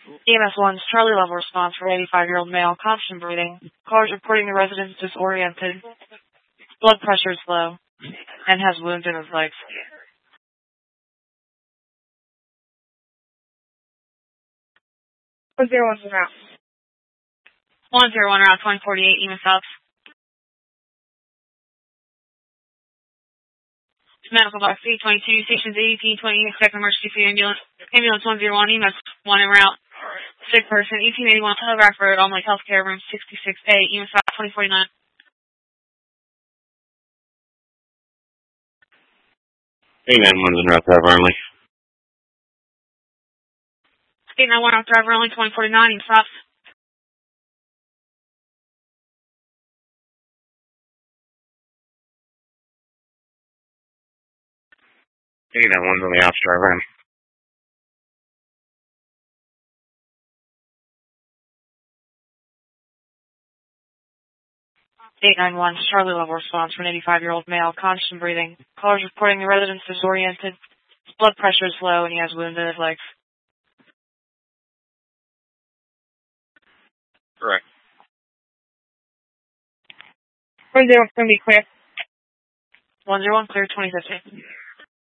EMS 1's Charlie level response for 85-year-old male, constant breathing. Callers reporting the resident is disoriented, blood pressure is low, and has wounds in his legs. 101 route. 101 route 2048, EMS South. Medical box 822, stations 1820, expect emergency for ambulance. Ambulance 101, EMS 1 en route. Sick person, 1881 Telegraph Road, Almlake Healthcare, room 66A, EMS 2049. 891 is en route, driver only. 891 route, driver only, 2049, EMS stops. 891's on the ops, driver only. 891, Charlie level response for an 85-year-old male, constant breathing. Callers reporting the resident is disoriented, his blood pressure is low, and he has wounds in his legs. Correct. 101 be clear. 101 clear 2050.